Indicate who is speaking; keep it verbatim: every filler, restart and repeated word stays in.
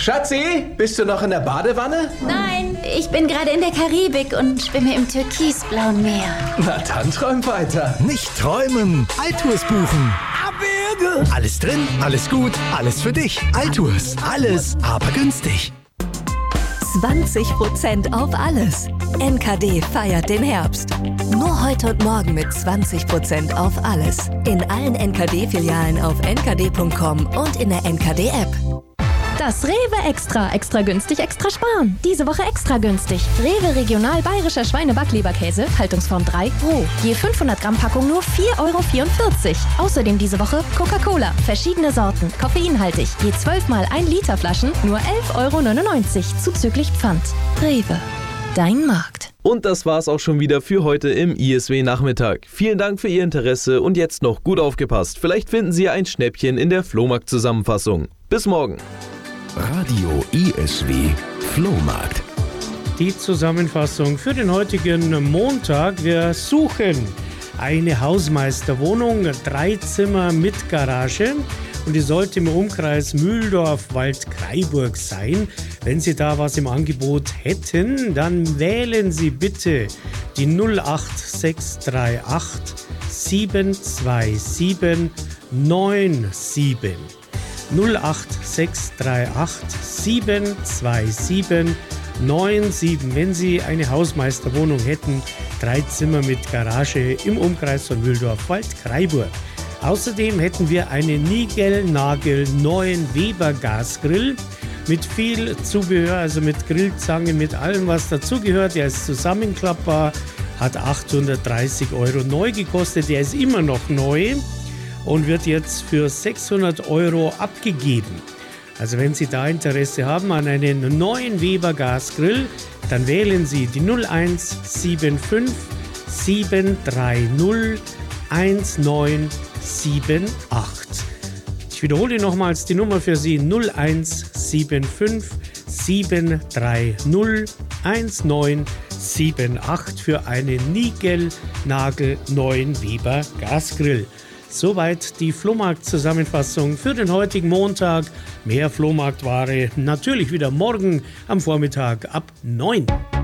Speaker 1: Schatzi, bist du noch in der Badewanne?
Speaker 2: Nein, ich bin gerade in der Karibik und schwimme im türkisblauen Meer.
Speaker 1: Na dann träum weiter.
Speaker 3: Nicht träumen, Altours buchen. Abwürge. Alles drin, alles gut, alles für dich. Altours, alles, aber günstig.
Speaker 4: zwanzig Prozent auf alles. N K D feiert den Herbst. Nur heute und morgen mit zwanzig Prozent auf alles. In allen N K D-Filialen auf n k d punkt com und in der N K D-App.
Speaker 5: Das Rewe Extra. Extra günstig, extra sparen. Diese Woche extra günstig. Rewe Regional Bayerischer Schweine-Backleberkäse, Haltungsform drei, roh. Je fünfhundert Gramm Packung nur vier Euro vierundvierzig. Außerdem diese Woche Coca-Cola. Verschiedene Sorten, koffeinhaltig. Je zwölf mal ein Liter Flaschen nur elf Euro neunundneunzig. Zuzüglich Pfand. Rewe. Dein Markt.
Speaker 6: Und das war's auch schon wieder für heute im I S W-Nachmittag. Vielen Dank für Ihr Interesse und jetzt noch gut aufgepasst. Vielleicht finden Sie ein Schnäppchen in der Flohmarkt-Zusammenfassung. Bis morgen.
Speaker 3: Radio I S W Flohmarkt.
Speaker 7: Die Zusammenfassung für den heutigen Montag. Wir suchen eine Hausmeisterwohnung, drei Zimmer mit Garage. Und die sollte im Umkreis Mühldorf-Waldkraiburg sein. Wenn Sie da was im Angebot hätten, dann wählen Sie bitte die null acht sechs drei acht sieben zwei sieben neun sieben. null acht sechs drei acht sieben zwei sieben neun sieben. Wenn Sie eine Hausmeisterwohnung hätten, drei Zimmer mit Garage im Umkreis von Mühldorf-Waldkraiburg. Außerdem hätten wir einen niegelnagelneuen Weber Gasgrill mit viel Zubehör, also mit Grillzange, mit allem, was dazugehört. Der ist zusammenklappbar, hat achthundertdreißig Euro neu gekostet. Der ist immer noch neu und wird jetzt für sechshundert Euro abgegeben. Also wenn Sie da Interesse haben an einen neuen Weber Gasgrill, dann wählen Sie die null eins sieben fünf sieben drei null eins neun sieben acht. Ich wiederhole nochmals die Nummer für Sie: null eins sieben fünf sieben drei null eins neun sieben acht für einen niegelnagelneuen Weber Gasgrill. Soweit die Flohmarkt-Zusammenfassung für den heutigen Montag. Mehr Flohmarktware natürlich wieder morgen am Vormittag ab neun.